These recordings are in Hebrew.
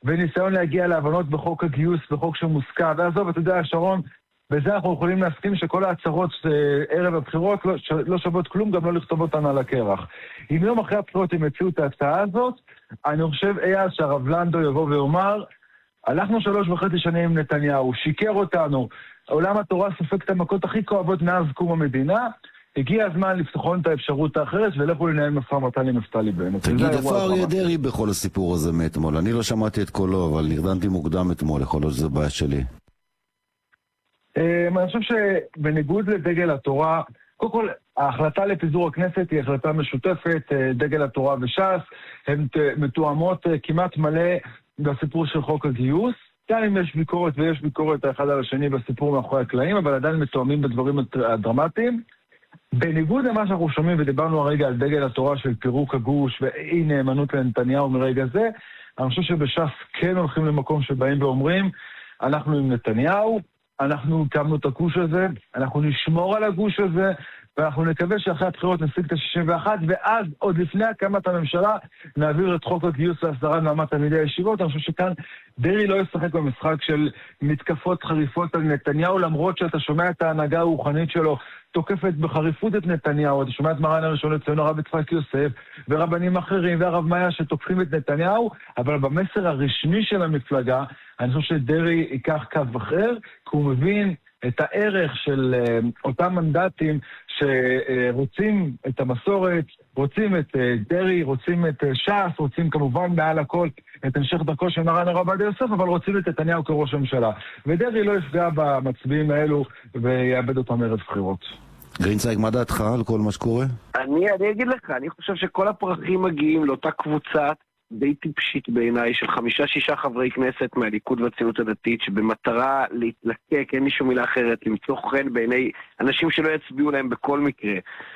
וניסיון להגיע להבנות בחוק הגיוס, בחוק שמוסכם, ועזוב, אתה יודע, שרון, בזה אנחנו יכולים להסכים שכל ההצהרות ערב הבחירות לא שוות כלום, גם לא לכתוב אותן על הקרח. אם יום אחרי הבחירות הם יציעו את ההצעה הזאת, אני חושב אייל שהרב לנדו יבוא ואומר, הלכנו 3.5 שנים עם נתניהו, שיקר אותנו, עולם התורה סופג את המכות הכי כואבות מאז קום המדינה, הגיע הזמן לפתחון את האפשרות האחרת, ולכו לנהל משא ומתן עם נפתלי בנט. תגיד, איפה אריה דרעי בכל הסיפור הזה מאתמול? אני לא שמעתי את קולו, אבל נרדמתי מוקדם אתמול, יכול להיות שזה בעיה שלי. אני חושב שבניגוד לדגל התורה, קודם כל, ההחלטה לפיזור הכנסת היא החלטה משותפת, דגל התורה וש"ס, הן מתואמות כמעט מלא בסיפור של חוק הגיוס. גם אם יש ביקורת ויש ביקורת האחד על השני בסיפור מאחורי הקלעים, אבל עדיין מתואמים בדברים הדרמטיים. בניגוד למה שאנחנו שומעים, ודיברנו הרגע על דגל התורה של פירוק הגוש ואי נאמנות לנתניהו מרגע זה, אני חושב שבש"ס כן הולכים למקום שבאים ואומרים, אנחנו עם נתניהו, אנחנו הקמנו את הגוש הזה, אנחנו נשמור על הגוש הזה, ואנחנו נקווה שאחרי הבחירות נשיג את ה-61, ואז עוד לפני הקמת הממשלה נעביר את חוק הגיוס להסדרת מעמד תלמידי הישיבות. אני חושב שכאן דרעי לא ישחק במשחק של מתקפות חריפות על נתניהו, למרות שאתה שומע את ההנהגה הרוחנית שלו תוקפת בחריפות את נתניהו, אתה שומע את מרן הראשון לציון הרב יצחק יוסף ורבנים אחרים והרב מאיה שתוקפים את נתניהו, אבל במסר הרשמי של המפלגה אני חושב שדרעי ייקח קו אחר, כי הוא מבין את הערך של אותם מנדטים שרוצים את המסורת, רוצים את דרעי, רוצים את ש"ס, רוצים כמובן מעל הכל את המשך דרכו של מרן הרב עובדיה יוסף, אבל רוצים את נתניהו כראש הממשלה. ודרעי לא יפגע במצביעים האלו ויאבד אותם ערב בחירות. גרינצייג, מה דעתך על כל מה שקורה? אני אגיד לך, אני חושב שכל הפרחים מגיעים לאותה קבוצה די טיפשית בעיניי של 5-6 חברי כנסת מהליכוד והציונות הדתית שבמטרה להתלקק, אין לי שום מילה אחרת, למצוא חן בעיני אנשים שלא יצביעו להם בכל מקרה.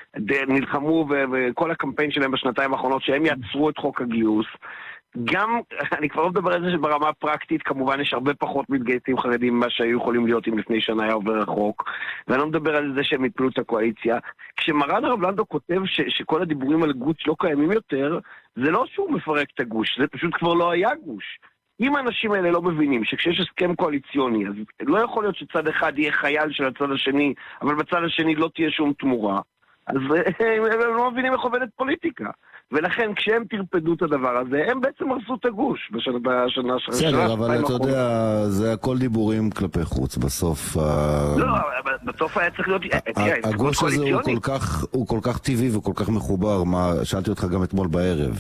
נלחמו וכל הקמפיין שלהם בשנתיים האחרונות שהם יעצרו את חוק הגיוס. גם, אני כבר לא מדבר על זה שברמה הפרקטית, כמובן יש הרבה פחות מתגייסים חרדים ממה שהיו יכולים להיות אם לפני שנה היה עובר החוק, ואני לא מדבר על זה שהם יפלו את הקואליציה. כשמרן הרב לנדו כותב שכל הדיבורים על גוש לא קיימים יותר, זה לא שהוא מפרק את הגוש, זה פשוט כבר לא היה גוש. אם האנשים האלה לא מבינים שכשיש הסכם קואליציוני, אז לא יכול להיות שצד אחד יהיה חייל של הצד השני, אבל בצד השני לא תהיה שום תמורה, אז הם לא מבינים איך עובדת פוליטיקה. ולכן כשהם תרפדו את הדבר הזה, הם בעצם הרסו את הגוש בשנה של... בסדר, אבל אתה יודע, זה הכל דיבורים כלפי חוץ בסוף. לא, בסוף היה צריך להיות... הגוש הזה הוא כל כך טבעי וכל כך מחובר, שאלתי אותך גם אתמול בערב.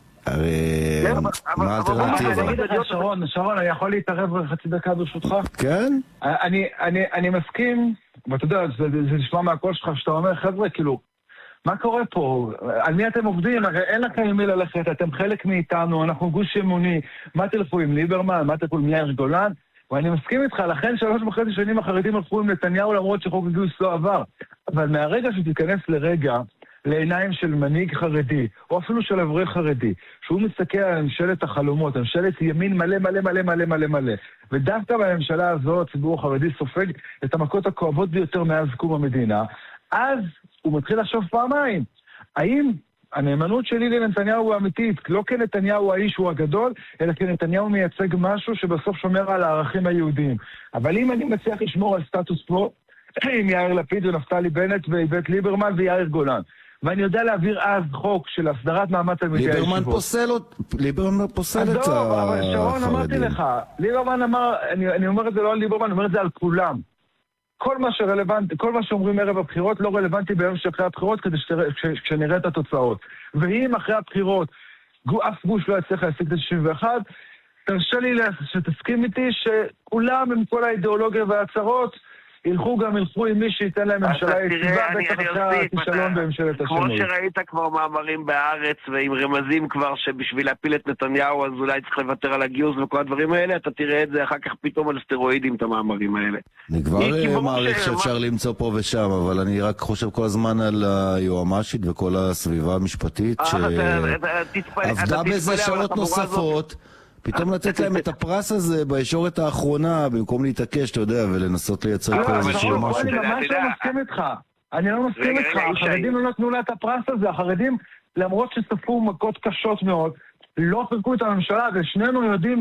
הרי... מה האלטרנטיבה? שרון, אני יכול להתערב חצי דקה ברשותך? כן? אני מסכים, ואתה יודע, זה נשמע מהקול שלך שאתה אומר, חבר'ה, כאילו, מה קורה פה? על מי אתם עובדים? הרי אין לכם עם מי ללכת, אתם חלק מאיתנו, אנחנו גוש אמוני. מה תלכו עם ליברמן? מה תלכו עם יאיר גולן? ואני מסכים איתך, לכן 3.5 שנים החרדים הלכו עם נתניהו למרות שחוק הגיוס לא עבר. אבל מהרגע שתיכנס לרגע לעיניים של מנהיג חרדי, או אפילו של אברך חרדי, שהוא מסתכל על ממשלת החלומות, ממשלת ימין מלא מלא מלא מלא מלא מלא, ודווקא בממשלה הזו הציבור החרדי סופג את המכות הכואבות ביותר מאז קום המדינה, אז הוא מתחיל לחשוב פעמיים. האם הנאמנות שלי לנתניהו הוא אמיתית, לא כנתניהו האיש הוא הגדול, אלא כנתניהו מייצג משהו שבסוף שומר על הערכים היהודיים. אבל אם אני מצליח לשמור על סטטוס קוו, עם יאיר לפיד ונפתלי בנט ואיווט ליברמן ויאיר גולן, ואני יודע להעביר אז חוק של הסדרת מעמד תלמידי הישיבות. ליברמן פוסל את החרדים. שרון, אמרתי לך, ליברמן אמר, אני אומר את זה לא על ליברמן, אני אומר את זה על כולם. כל מה שרלוונטי, כל מה שאומרים ערב הבחירות לא רלוונטי ביום שאחרי הבחירות כדי כשנראה את התוצאות. ואם אחרי הבחירות אף גוש לא יצליח להשיג את ה-61, תרשה לי שתסכים איתי שכולם עם כל האידיאולוגיה וההצהרות ילכו עם מי שייתן להם ממשלה יציבה, בטח אחרי הכישלון בממשלת השינוי. כמו שראית כבר מאמרים בארץ ועם רמזים כבר שבשביל להפיל את נתניהו אז אולי צריך לוותר על הגיוס וכל הדברים האלה, אתה תראה את זה אחר כך פתאום על סטרואידים את המאמרים האלה. אני כבר מעריך שאפשר למצוא פה ושם, אבל אני רק חושב כל הזמן על היועמ"שית וכל הסביבה המשפטית שעבדה בזה שעות נוספות, פתאום לתת להם את הפרס הזה בישורת האחרונה, במקום להתעקש, אתה יודע, ולנסות לייצר פה איזשהו משהו. אני ממש לא מסכים איתך. אני לא מסכים איתך. החרדים לא נתנו לה את הפרס הזה. החרדים, למרות שספרו מכות קשות מאוד, לא פרקו את הממשלה, ושנינו יודעים